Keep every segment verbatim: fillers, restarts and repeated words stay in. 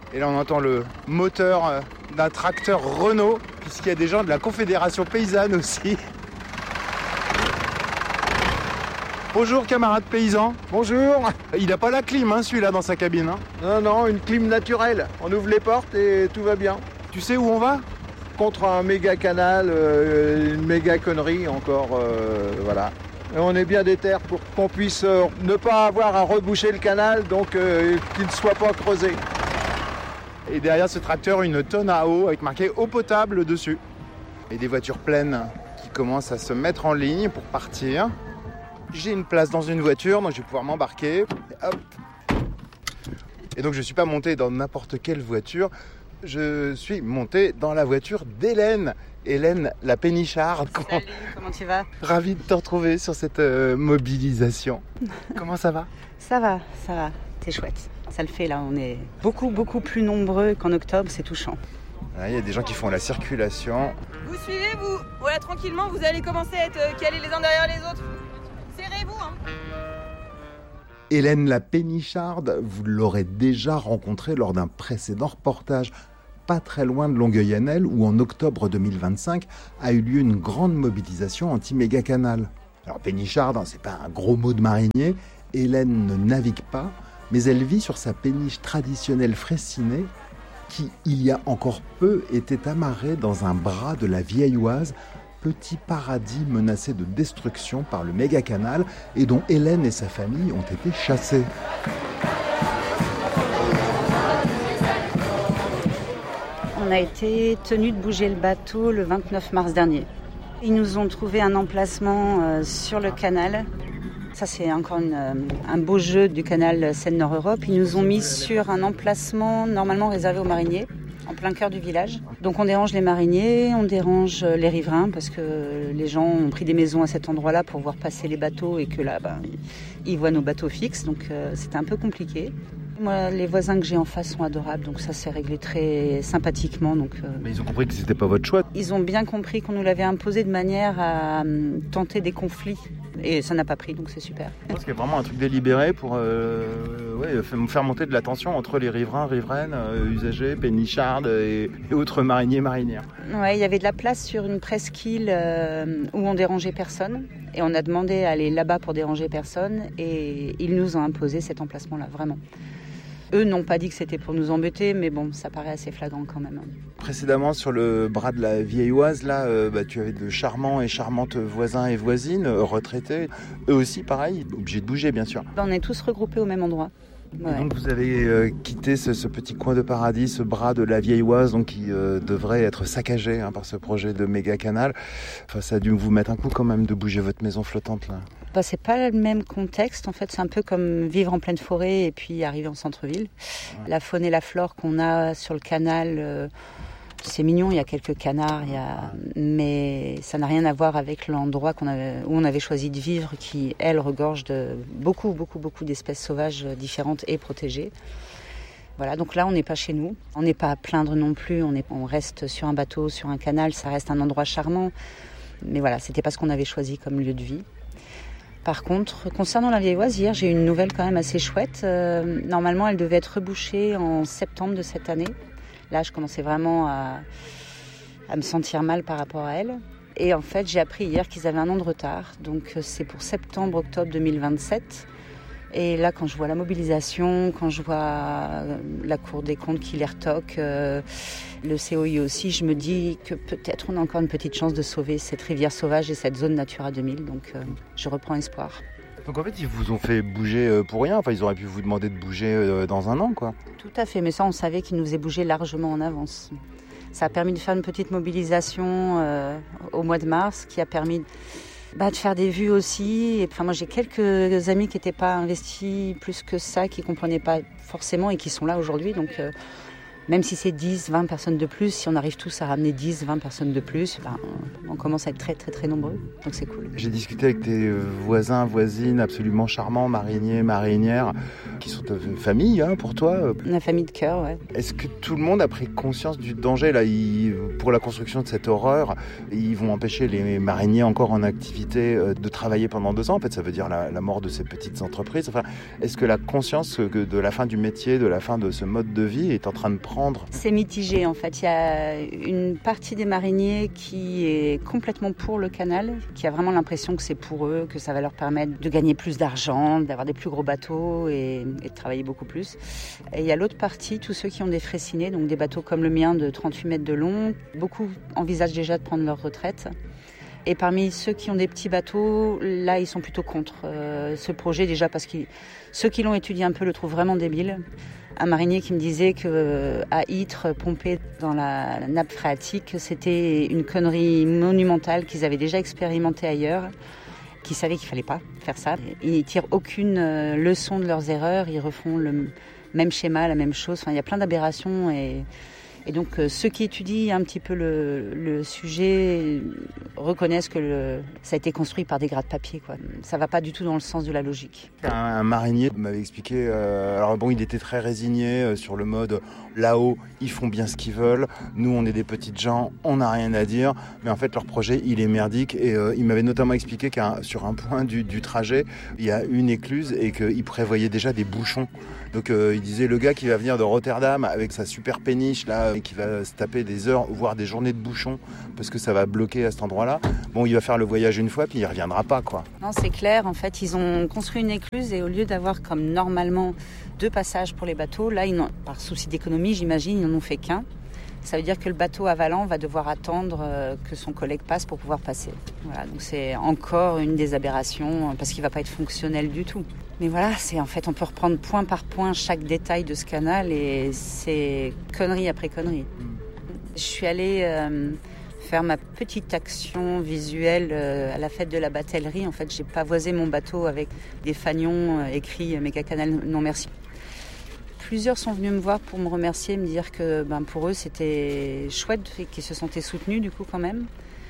Et là, on entend le moteur d'un tracteur Renault, puisqu'il y a des gens de la Confédération Paysanne aussi. Bonjour camarades paysans. Bonjour. Il n'a pas la clim, hein, celui-là, dans sa cabine. Hein. Non, non, une clim naturelle. On ouvre les portes et tout va bien. Tu sais où on va ? Contre un méga canal, euh, une méga connerie encore, euh, voilà. Et on est bien déter pour qu'on puisse euh, ne pas avoir à reboucher le canal, donc euh, qu'il ne soit pas creusé. Et derrière ce tracteur, une tonne à eau avec marqué eau potable dessus. Et des voitures pleines qui commencent à se mettre en ligne pour partir. J'ai une place dans une voiture, donc je vais pouvoir m'embarquer. Et hop. Et donc je ne suis pas monté dans n'importe quelle voiture. Je suis monté dans la voiture d'Hélène. Hélène, la pénicharde. Salut, comment tu vas ? Ravi de te retrouver sur cette euh, mobilisation. Comment ça va ? Ça va, ça va. C'est chouette. Ça le fait là, on est beaucoup, beaucoup plus nombreux qu'en octobre, c'est touchant. Il y a des gens qui font la circulation. Vous suivez, vous ? Voilà, tranquillement, vous allez commencer à être calés les uns derrière les autres. Serrez-vous, hein. Hélène la pénicharde, vous l'aurez déjà rencontrée lors d'un précédent reportage, pas très loin de Longueuil-en-Elle, où en octobre deux mille vingt-cinq a eu lieu une grande mobilisation anti-méga-canal. Alors pénicharde, hein, c'est pas un gros mot de marinier, Hélène ne navigue pas, mais elle vit sur sa péniche traditionnelle Fraissinet, qui, il y a encore peu, était amarrée dans un bras de la Vieille Oise, petit paradis menacé de destruction par le méga-canal et dont Hélène et sa famille ont été chassés. On a été tenus de bouger le bateau le vingt-neuf mars dernier. Ils nous ont trouvé un emplacement euh, sur le canal. Ça, c'est encore une, euh, un beau jeu du canal Seine-Nord-Europe. Ils nous ont mis sur un emplacement normalement réservé aux mariniers, en plein cœur du village. Donc on dérange les mariniers, on dérange les riverains parce que les gens ont pris des maisons à cet endroit-là pour voir passer les bateaux et que là, ben, ils voient nos bateaux fixes. Donc euh, c'était un peu compliqué. Moi, les voisins que j'ai en face sont adorables, donc ça s'est réglé très sympathiquement. Donc, euh, Mais ils ont compris que c'était pas votre choix. Ils ont bien compris qu'on nous l'avait imposé de manière à euh, tenter des conflits. Et ça n'a pas pris, donc c'est super. Je pense qu'il y a vraiment un truc délibéré pour euh, ouais, faire monter de la tension entre les riverains, riveraines, euh, usagers, pénichardes et, et autres mariniers, marinières. Ouais, il y avait de la place sur une presqu'île euh, où on dérangeait personne. Et on a demandé à aller là-bas pour déranger personne. Et ils nous ont imposé cet emplacement-là, vraiment. Eux n'ont pas dit que c'était pour nous embêter, mais bon, ça paraît assez flagrant quand même. Précédemment, sur le bras de la Vieille Oise, là, euh, bah, tu avais de charmants et charmantes voisins et voisines, euh, retraités. Eux aussi, pareil, obligés de bouger, bien sûr. On est tous regroupés au même endroit. Ouais. Donc vous avez euh, quitté ce, ce petit coin de paradis, ce bras de la Vieille Oise, donc qui euh, devrait être saccagé hein, par ce projet de méga canal. Enfin, ça a dû vous mettre un coup quand même de bouger votre maison flottante là. Bah, c'est pas le même contexte. En fait, c'est un peu comme vivre en pleine forêt et puis arriver en centre-ville. Ouais. La faune et la flore qu'on a sur le canal, euh, c'est mignon. Il y a quelques canards, il y a... mais ça n'a rien à voir avec l'endroit qu'on avait, où on avait choisi de vivre, qui elle regorge de beaucoup, beaucoup, beaucoup d'espèces sauvages différentes et protégées. Voilà, donc là, on n'est pas chez nous. On n'est pas à plaindre non plus. On, est, on reste sur un bateau, sur un canal. Ça reste un endroit charmant. Mais voilà, c'était pas ce qu'on avait choisi comme lieu de vie. Par contre, concernant la Vieille Oise, hier, j'ai eu une nouvelle quand même assez chouette. Euh, normalement, elle devait être rebouchée en septembre de cette année. Là, je commençais vraiment à, à me sentir mal par rapport à elle. Et en fait, j'ai appris hier qu'ils avaient un an de retard. Donc, c'est pour septembre-octobre deux mille vingt-sept. Et là, quand je vois la mobilisation, quand je vois la Cour des comptes qui les retoque, euh, le C O I aussi, je me dis que peut-être on a encore une petite chance de sauver cette rivière sauvage et cette zone Natura deux mille. Donc, euh, je reprends espoir. Donc en fait, ils vous ont fait bouger pour rien. Enfin, ils auraient pu vous demander de bouger dans un an, quoi. Tout à fait, mais ça, on savait qu'ils nous faisaient bouger largement en avance. Ça a permis de faire une petite mobilisation euh, au mois de mars, qui a permis... Bah, de faire des vues aussi. Et, enfin, moi, j'ai quelques amis qui n'étaient pas investis plus que ça, qui ne comprenaient pas forcément et qui sont là aujourd'hui. Donc, euh, Même si c'est dix, vingt personnes de plus, si on arrive tous à ramener dix, vingt personnes de plus, ben, on commence à être très très très nombreux, donc c'est cool. J'ai discuté avec tes voisins, voisines absolument charmants, mariniers, marinières, qui sont une famille hein, pour toi. Une famille de cœur, ouais. Est-ce que tout le monde a pris conscience du danger là, ils, pour la construction de cette horreur, ils vont empêcher les mariniers encore en activité de travailler pendant deux ans. En fait, ça veut dire la, la mort de ces petites entreprises. Enfin, est-ce que la conscience de la fin du métier, de la fin de ce mode de vie est en train de prendre? C'est mitigé en fait. Il y a une partie des mariniers qui est complètement pour le canal, qui a vraiment l'impression que c'est pour eux, que ça va leur permettre de gagner plus d'argent, d'avoir des plus gros bateaux et, et de travailler beaucoup plus. Et il y a l'autre partie, tous ceux qui ont des Freycinets, donc des bateaux comme le mien de trente-huit mètres de long. Beaucoup envisagent déjà de prendre leur retraite. Et parmi ceux qui ont des petits bateaux, là, ils sont plutôt contre euh, ce projet, déjà parce que ceux qui l'ont étudié un peu le trouvent vraiment débile. Un marinier qui me disait qu'à Ytre, pomper dans la nappe phréatique, c'était une connerie monumentale qu'ils avaient déjà expérimenté ailleurs, qu'ils savaient qu'il ne fallait pas faire ça. Ils ne tirent aucune leçon de leurs erreurs, ils refont le même schéma, la même chose. Enfin, il y a plein d'aberrations et... Et donc euh, ceux qui étudient un petit peu le, le sujet reconnaissent que le, ça a été construit par des gras de papier, quoi. Ça va pas du tout dans le sens de la logique. Un, un marinier m'avait expliqué, euh, alors bon, il était très résigné euh, sur le mode là-haut, ils font bien ce qu'ils veulent, nous on est des petites gens, on n'a rien à dire, mais en fait leur projet il est merdique et euh, il m'avait notamment expliqué qu'un sur un point du, du trajet, il y a une écluse et qu'il prévoyait déjà des bouchons. Donc euh, il disait le gars qui va venir de Rotterdam avec sa super péniche là et qui va se taper des heures voire des journées de bouchons parce que ça va bloquer à cet endroit-là. Bon, il va faire le voyage une fois puis il reviendra pas quoi. Non, c'est clair. En fait, ils ont construit une écluse et au lieu d'avoir comme normalement deux passages pour les bateaux, là, ils n'ont, par souci d'économie, j'imagine, ils n'en ont fait qu'un. Ça veut dire que le bateau avalant va devoir attendre que son collègue passe pour pouvoir passer. Voilà, donc c'est encore une des aberrations parce qu'il ne va pas être fonctionnel du tout. Mais voilà, c'est en fait, on peut reprendre point par point chaque détail de ce canal et c'est connerie après connerie. Je suis allée euh, faire ma petite action visuelle euh, à la fête de la batellerie. En fait, j'ai pavoisé mon bateau avec des fanions euh, écrits euh, Méga Canal non merci. Plusieurs sont venus me voir pour me remercier, me dire que ben, pour eux c'était chouette et qu'ils se sentaient soutenus du coup quand même.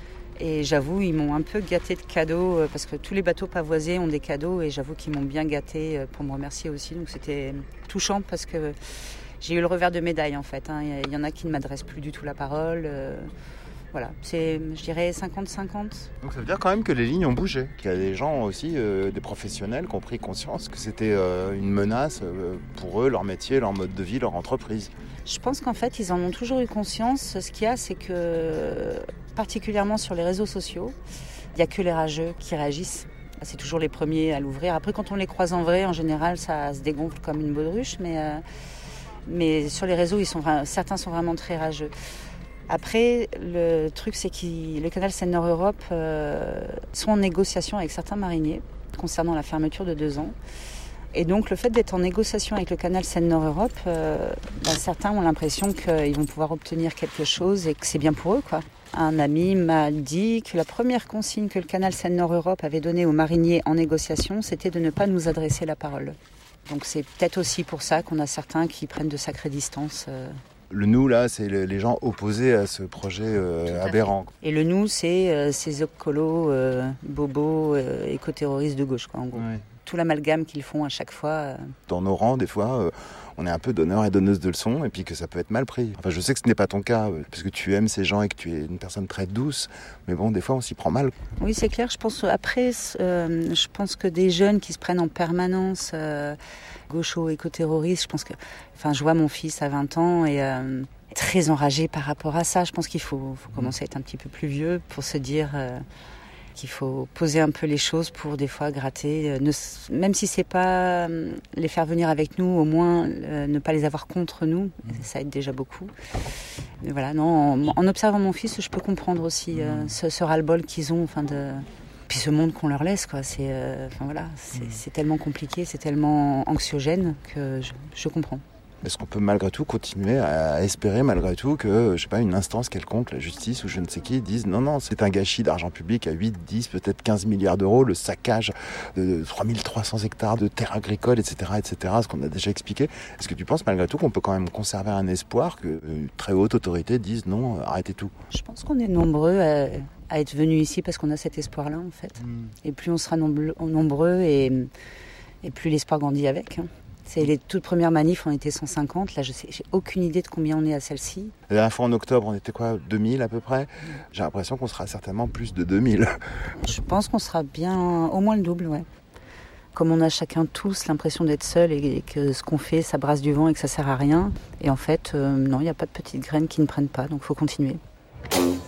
Et j'avoue, ils m'ont un peu gâté de cadeaux parce que tous les bateaux pavoisés ont des cadeaux et j'avoue qu'ils m'ont bien gâté pour me remercier aussi. Donc c'était touchant parce que j'ai eu le revers de médaille en fait. Hein. Il y en a qui ne m'adressent plus du tout la parole. Euh, voilà, c'est, je dirais, cinquante cinquante. Donc ça veut dire quand même que les lignes ont bougé, qu'il y a des gens aussi, euh, des professionnels qui ont pris conscience que c'était euh, une menace euh, pour eux, leur métier, leur mode de vie, leur entreprise. Je pense qu'en fait, ils en ont toujours eu conscience. Ce qu'il y a, c'est que, particulièrement sur les réseaux sociaux, il n'y a que les rageux qui réagissent. C'est toujours les premiers à l'ouvrir. Après, quand on les croise en vrai, en général, ça se dégonfle comme une baudruche. Mais, euh, mais sur les réseaux, ils sont, certains sont vraiment très rageux. Après, le truc, c'est que le canal Seine-Nord-Europe euh, sont en négociation avec certains mariniers concernant la fermeture de deux ans. Et donc, le fait d'être en négociation avec le canal Seine-Nord-Europe, euh, ben, certains ont l'impression qu'ils vont pouvoir obtenir quelque chose et que c'est bien pour eux, quoi. Un ami m'a dit que la première consigne que le canal Seine-Nord-Europe avait donnée aux mariniers en négociation, c'était de ne pas nous adresser la parole. Donc, c'est peut-être aussi pour ça qu'on a certains qui prennent de sacrées distances. Euh, Le nous, là, c'est les gens opposés à ce projet euh, aberrant. Et le nous, c'est euh, ces écolos, euh, bobos, euh, éco-terroristes de gauche, quoi, en gros. Ouais. Tout l'amalgame qu'ils font à chaque fois. Euh... Dans nos rangs, des fois, euh, on est un peu donneur et donneuse de leçons, et puis que ça peut être mal pris. Enfin, je sais que ce n'est pas ton cas, parce que tu aimes ces gens et que tu es une personne très douce, mais bon, des fois, on s'y prend mal. Oui, c'est clair. Je pense, après, euh, je pense que des jeunes qui se prennent en permanence... Euh, gauchos, éco-terroristes, je pense que... Enfin, je vois mon fils à vingt ans et euh, très enragé par rapport à ça. Je pense qu'il faut, faut commencer à être un petit peu plus vieux pour se dire euh, qu'il faut poser un peu les choses pour des fois gratter. Euh, ne, même si c'est pas euh, les faire venir avec nous, au moins euh, ne pas les avoir contre nous. Ça aide déjà beaucoup. Mais voilà, non, en, en observant mon fils, je peux comprendre aussi euh, ce, ce ras-le-bol qu'ils ont, enfin de... Puis ce monde qu'on leur laisse, quoi. C'est, euh, enfin voilà, c'est, c'est tellement compliqué, c'est tellement anxiogène que je, je comprends. Est-ce qu'on peut malgré tout continuer à espérer malgré tout que, je sais pas, une instance quelconque, la justice ou je ne sais qui, dise non, non, c'est un gâchis d'argent public à huit, dix, peut-être quinze milliards d'euros, le saccage de trois mille trois cents hectares de terres agricoles, et cetera, et cetera, ce qu'on a déjà expliqué. Est-ce que tu penses malgré tout qu'on peut quand même conserver un espoir que une très haute autorité dise non, arrêtez tout? Je pense qu'on est nombreux à, à être venus ici parce qu'on a cet espoir-là, en fait. Mm. Et plus on sera nombreux, nombreux et, et plus l'espoir grandit avec. Hein. C'est les toutes premières manifs, on était cent cinquante. Là, je sais, j'ai aucune idée de combien on est à celle-ci. La dernière fois en octobre, on était quoi, deux mille à peu près? J'ai l'impression qu'on sera certainement plus de deux mille. Je pense qu'on sera bien, au moins le double, ouais. Comme on a chacun tous l'impression d'être seul et, et que ce qu'on fait, ça brasse du vent et que ça sert à rien. Et en fait, euh, non, il n'y a pas de petites graines qui ne prennent pas, donc il faut continuer.